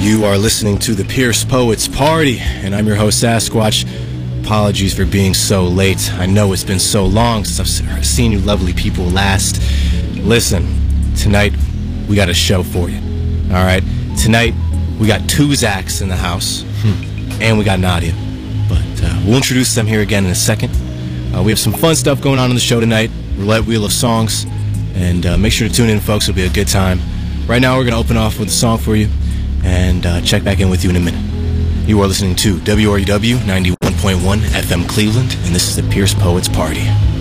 You are listening to the Pierce Poets Party, and I'm your host, Sasquatch. Apologies for being so late. I know it's been so long since I've seen you lovely people last. Listen, tonight we got a show for you. All right? Tonight we got two Zachs in the house, and we got Nadia. But we'll introduce them here again in a second. We have some fun stuff going on the show tonight. Roulette Wheel of Songs. And make sure to tune in, folks. It'll be a good time. Right now we're going to open off with a song for you and check back in with you in a minute. You are listening to WRUW 91.1 FM Cleveland, and this is the Pierce Poets Party.